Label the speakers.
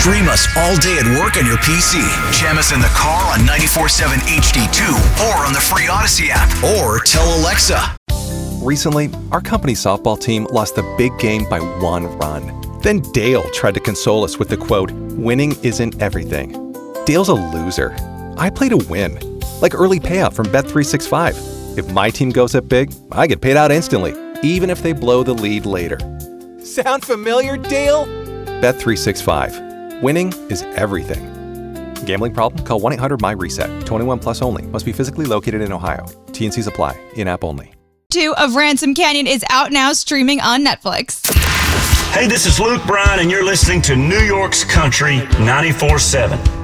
Speaker 1: Stream us all day at work on your PC. Jam us in the car on 94.7 HD2 or on the free Odyssey app. Or tell Alexa.
Speaker 2: Recently, our company softball team lost the big game by 1 run. Then Dale tried to console us with the quote, "Winning isn't everything." Dale's a loser. I play to win. Like early payout from Bet365. If my team goes up big, I get paid out instantly, even if they blow the lead later. Sound familiar, Dale? Bet365. Winning is everything. Gambling problem? Call 1-800-MY-RESET. 21 plus only. Must be physically located in Ohio. T&Cs apply. In-app only.
Speaker 3: 2 of Ransom Canyon is out now, streaming on Netflix.
Speaker 4: Hey, this is Luke Bryan, and you're listening to New York's Country 94.7.